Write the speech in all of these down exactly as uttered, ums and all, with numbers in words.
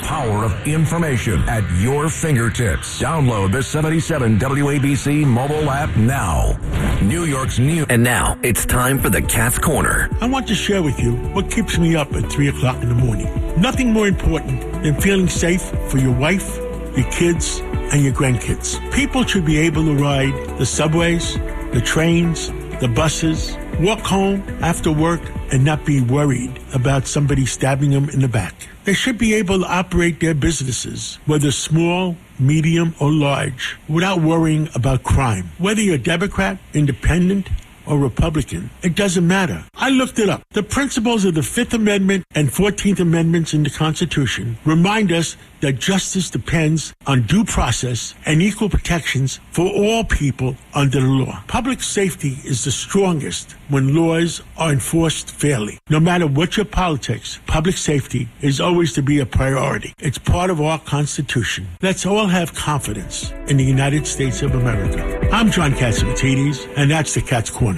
power of information at your fingertips. Download the seventy-seven W A B C mobile app now. New York's new. And now it's time for the Cat's Corner. I want to share with you what keeps me up at three o'clock in the morning. Nothing more important than feeling safe for your wife, your kids, and your grandkids. People should be able to ride the subways, the trains, the buses, walk home after work, and not be worried about somebody stabbing them in the back. They should be able to operate their businesses, whether small, medium, or large, without worrying about crime. Whether you're Democrat, Independent, or Republican, it doesn't matter. I looked it up. The principles of the Fifth Amendment and Fourteenth Amendments in the Constitution remind us that justice depends on due process and equal protections for all people under the law. Public safety is the strongest when laws are enforced fairly. No matter what your politics, public safety is always to be a priority. It's part of our Constitution. Let's all have confidence in the United States of America. I'm John Catsimatidis, and that's the Cat's Corner.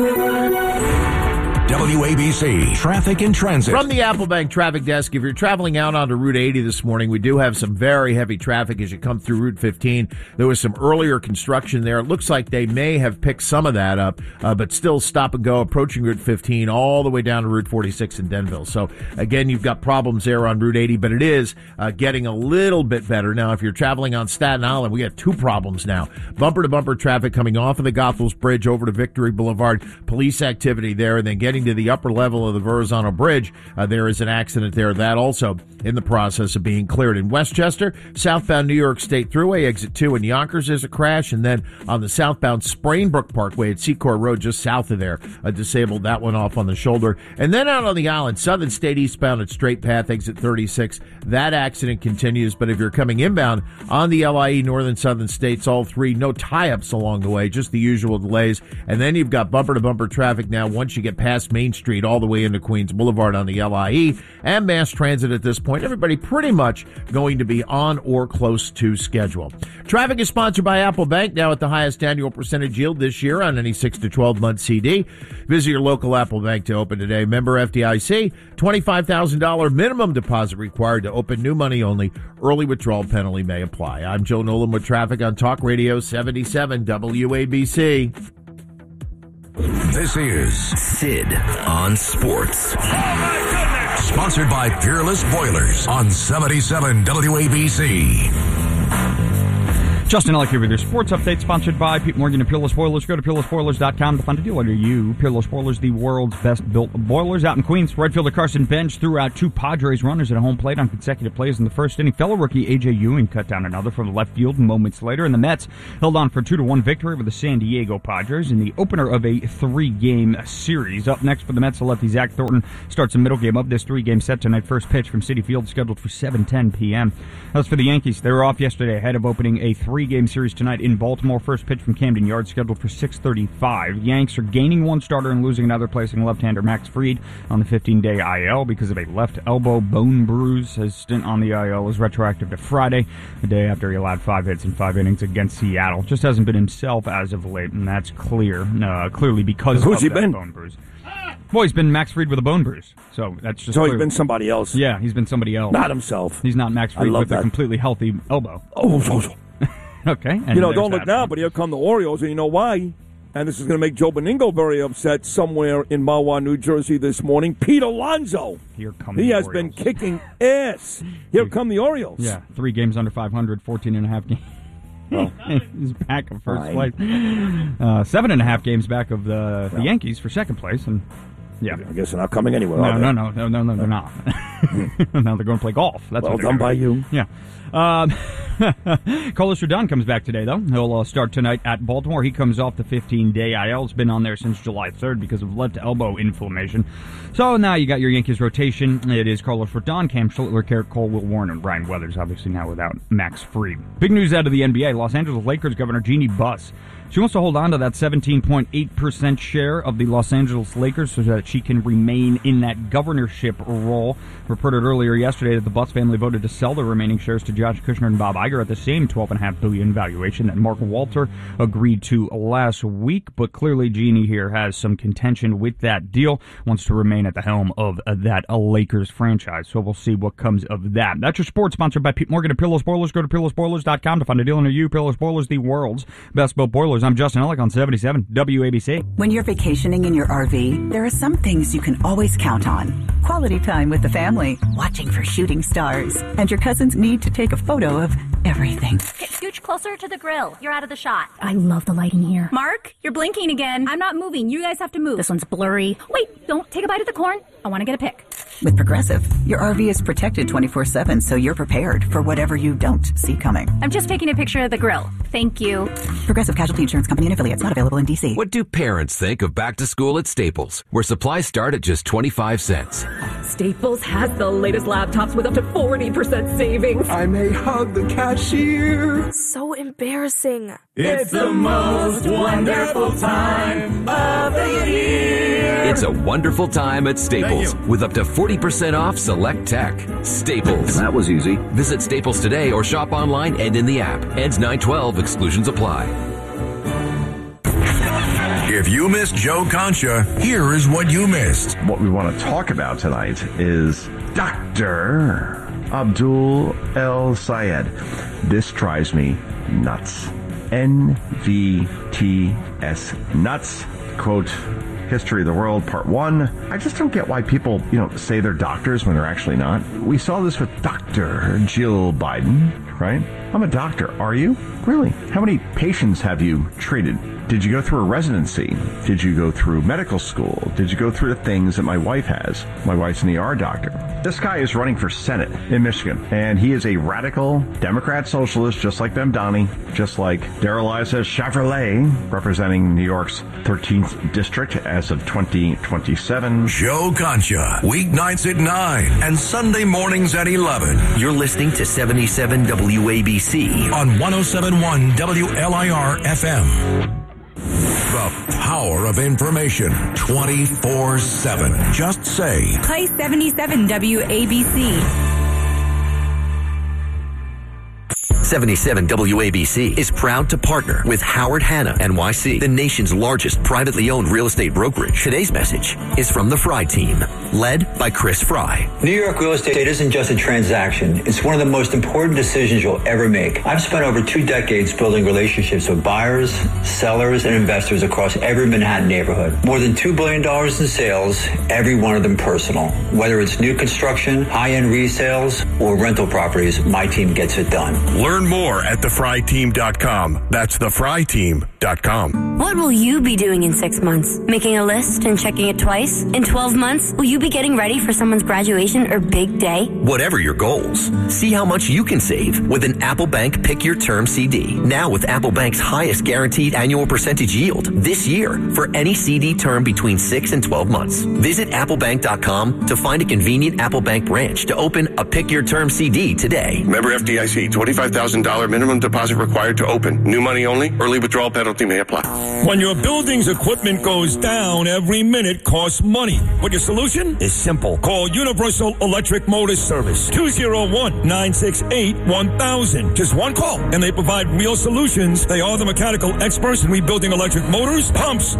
W A B C Traffic and Transit. From the Applebank Traffic Desk, if you're traveling out onto Route eighty this morning, we do have some very heavy traffic as you come through Route fifteen. There was some earlier construction there. It looks like they may have picked some of that up, uh, but still stop and go approaching Route fifteen all the way down to Route forty-six in Denville. So, again, you've got problems there on Route eighty, but it is uh, getting a little bit better. Now, if you're traveling on Staten Island, we got two problems now. Bumper-to-bumper traffic coming off of the Goethals Bridge over to Victory Boulevard. Police activity there, and then getting to the upper level of the Verrazano Bridge, uh, there is an accident there. That also in the process of being cleared. In Westchester, southbound New York State Thruway, exit two in Yonkers, there's a crash, and then on the southbound Sprainbrook Parkway at Secor Road, just south of there, uh, disabled that one off on the shoulder. And then out on the island, Southern State eastbound at Straight Path, exit thirty-six, that accident continues. But if you're coming inbound on the L I E Northern Southern States, all three, no tie-ups along the way, just the usual delays. And then you've got bumper-to-bumper traffic now once you get past Main Street all the way into Queens Boulevard on the L I E, and mass transit at this point. Everybody pretty much going to be on or close to schedule. Traffic is sponsored by Apple Bank, now at the highest annual percentage yield this year on any six to twelve month C D. Visit your local Apple Bank to open today. Member F D I C, twenty-five thousand dollars minimum deposit required to open, new money only. Early withdrawal penalty may apply. I'm Joe Nolan with traffic on Talk Radio seventy-seven W A B C. This is Sid on Sports. Oh my goodness! Sponsored by Peerless Boilers on seventy-seven W A B C. Justin Ellick here with your sports update, sponsored by Pete Morgan and Peerless Boilers. Go to peerless boilers dot com to find a deal under you. Peerless Boilers, the world's best-built boilers. Out in Queens, right fielder Carson Bench threw out two Padres runners at home plate on consecutive plays in the first inning. Fellow rookie A J Ewing cut down another from the left field moments later, and the Mets held on for two to one victory over the San Diego Padres in the opener of a three-game series. Up next for the Mets, the lefty Zach Thornton starts a middle game of this three-game set tonight. First pitch from Citi Field scheduled for seven ten p.m. As for the Yankees, they were off yesterday ahead of opening a three-game series tonight in Baltimore. First pitch from Camden Yards scheduled for six thirty-five. Yanks are gaining one starter and losing another, placing left-hander Max Fried on the fifteen-day I L because of a left elbow bone bruise. His stint on the I L is retroactive to Friday, the day after he allowed five hits in five innings against Seattle. Just hasn't been himself as of late, and that's clear, uh, clearly because Who's of he that been? bone bruise. Well, he's been Max Fried with a bone bruise, so that's just So clear. he's been somebody else. Yeah, he's been somebody else. Not himself. He's not Max I Fried love with that. a completely healthy elbow. Oh, oh, oh. Okay. And You know, there's don't look that. now, but here come the Orioles, and you know why? And this is going to make Joe Beningo very upset somewhere in Mahwah, New Jersey this morning. Pete Alonso. Here come He the has Orioles. been kicking ass. Here come the Orioles. Yeah, three games under five hundred, fourteen and a half games. Well, He's back of first fine. place. Uh, seven and a half games back of the, the Yeah. Yankees for second place. And yeah. I guess they're not coming anywhere, No, are they? no, no, no, no, no, they're not. Now they're going to play golf. That's Well what they're done gonna by do. you. Yeah. Um, Carlos Rodon comes back today, though. He'll uh, start tonight at Baltimore. He comes off the fifteen-day I L. It's been on there since July third because of left elbow inflammation. So now you got your Yankees rotation. It is Carlos Rodon, Cam Schlittler, Garrett Cole, Will Warren, and Brian Weathers, obviously now without Max Fried. Big news out of the N B A. Los Angeles Lakers Governor Jeannie Buss She wants to hold on to that seventeen point eight percent share of the Los Angeles Lakers so that she can remain in that governorship role. Reported earlier yesterday that the Butts family voted to sell the remaining shares to Josh Kushner and Bob Iger at the same twelve point five billion dollars valuation that Mark Walter agreed to last week. But clearly Jeannie here has some contention with that deal, wants to remain at the helm of that Lakers franchise. So we'll see what comes of that. That's your sports, sponsored by Pete Morgan and Peerless Boilers. Go to peerless boilers dot com to find a deal near you. Peerless Boilers, the world's best built boilers. I'm Justin Ellick on seventy-seven W A B C. When you're vacationing in your R V, there are some things you can always count on. Quality time with the family, watching for shooting stars, and your cousin's need to take a photo of everything. Okay, scooch closer to the grill. You're out of the shot. I love the lighting here. Mark, you're blinking again. I'm not moving. You guys have to move. This one's blurry. Wait, don't take a bite of the corn. I want to get a pic. With Progressive, your R V is protected twenty-four seven, so you're prepared for whatever you don't see coming. I'm just taking a picture of the grill. Thank you. Progressive Casualty Insurance Company and affiliates, not available in D C. What do parents think of back to school at Staples, where supplies start at just twenty-five cents? Staples has the latest laptops with up to forty percent savings. I may hug the cashier. So embarrassing. It's the most wonderful time of the year. It's a wonderful time at Staples with up to forty percent off select tech. Staples. That was easy. Visit Staples today or shop online and in the app. Ends nine twelve. Exclusions apply. If you missed Joe Concha, here is what you missed. What we want to talk about tonight is Doctor Abdul El Sayed. This drives me nuts. N V T S. Nuts. Quote, History of the World, Part one. I just don't get why people, you know, say they're doctors when they're actually not. We saw this with Doctor Jill Biden, right? I'm a doctor. Are you? Really? How many patients have you treated? Did you go through a residency? Did you go through medical school? Did you go through the things that my wife has? My wife's an E R doctor. This guy is running for Senate in Michigan, and he is a radical Democrat socialist, just like Mamdani, just like Darrell Issa Chevrolet, representing New York's thirteenth district as of twenty twenty-seven. Joe Concha, weeknights at nine and Sunday mornings at eleven. You're listening to seventy-seven W A B C on one oh seven point one W L I R F M. The power of information twenty-four seven. Just say, play seventy-seven W A B C. seventy-seven W A B C is proud to partner with Howard Hanna N Y C, the nation's largest privately owned real estate brokerage. Today's message is from the Fry team, led by Chris Fry. New York real estate isn't just a transaction. It's one of the most important decisions you'll ever make. I've spent over two decades building relationships with buyers, sellers, and investors across every Manhattan neighborhood. More than two billion dollars in sales, every one of them personal. Whether it's new construction, high-end resales, or rental properties, my team gets it done. Learn more at the fry team dot com. That's the fry team dot com. What will you be doing in six months? Making a list and checking it twice? In twelve months, will you be getting ready for someone's graduation or big day? Whatever your goals, see how much you can save with an Apple Bank Pick Your Term C D. Now with Apple Bank's highest guaranteed annual percentage yield this year for any C D term between six and twelve months. Visit apple bank dot com to find a convenient Apple Bank branch to open a Pick Your Term C D today. Member F D I C, twenty-five thousand dollars minimum deposit required to open. New money only. Early withdrawal penalty may apply. When your building's equipment goes down, every minute costs money. But your solution is simple. Call Universal Electric Motor Service. two oh one, nine six eight, one thousand. Just one call, and they provide real solutions. They are the mechanical experts in rebuilding electric motors, pumps,